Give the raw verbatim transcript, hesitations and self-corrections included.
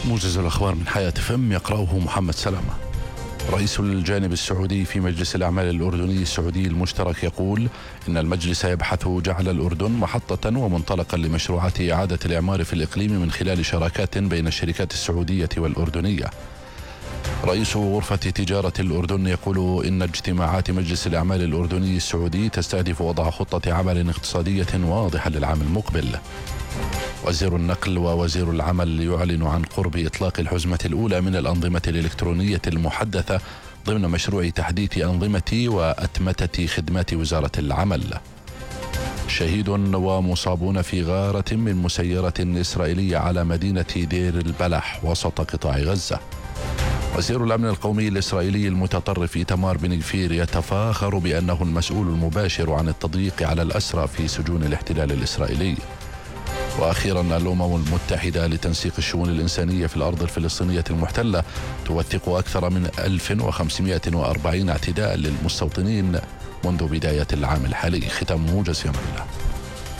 موجز الأخبار من حياة فم يقرأه محمد سلامة. رئيس الجانب السعودي في مجلس الأعمال الأردني السعودي المشترك يقول إن المجلس يبحث جعل الأردن محطة ومنطلقا لمشروعات إعادة الإعمار في الإقليم من خلال شراكات بين الشركات السعودية والأردنية. رئيس غرفة تجارة الأردن يقول إن اجتماعات مجلس الأعمال الأردني السعودي تستهدف وضع خطة عمل اقتصادية واضحة للعام المقبل. وزير النقل ووزير العمل يعلن عن قرب إطلاق الحزمة الأولى من الأنظمة الإلكترونية المحدثة ضمن مشروع تحديث أنظمة وأتمتة خدمات وزارة العمل. شهيد ومصابون في غارة من مسيرة إسرائيلية على مدينة دير البلح وسط قطاع غزة. وزير الأمن القومي الإسرائيلي المتطرف إيتمار بن غفير يتفاخر بأنه المسؤول المباشر عن التضييق على الأسرى في سجون الاحتلال الإسرائيلي. وأخيرا الأمم المتحدة لتنسيق الشؤون الإنسانية في الأرض الفلسطينية المحتلة توثق أكثر من ألف وخمسمائة وأربعين اعتداء للمستوطنين منذ بداية العام الحالي. ختام موجز في أمان الله.